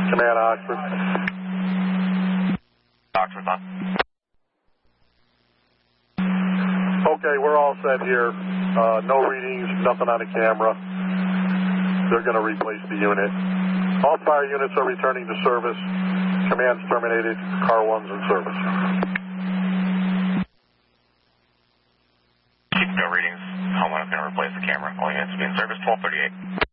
Command Oxford. Oxford on. Okay, we're all set here. No readings, nothing on the camera. They're going to replace the unit. All fire units are returning to service. Command's terminated. Car 1's in service. No readings. Homeowner's going to replace the camera. All units will be in service 1238.